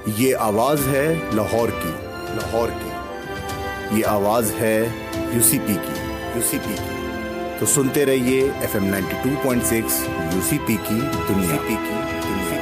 ये आवाज है लाहौर की, लाहौर की। ये आवाज है यूसीपी की, यूसीपी की। तो सुनते रहिए FM 92.6 यूसीपी की दुनिया की दुनिया।